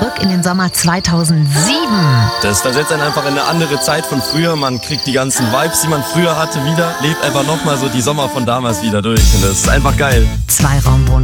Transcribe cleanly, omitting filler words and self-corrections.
zurück in den Sommer 2007. Das versetzt einen einfach in eine andere Zeit von früher. Man kriegt die ganzen Vibes, die man früher hatte, wieder. Lebt einfach nochmal so die Sommer von damals wieder durch. Und das ist einfach geil. Zweiraumwohnung.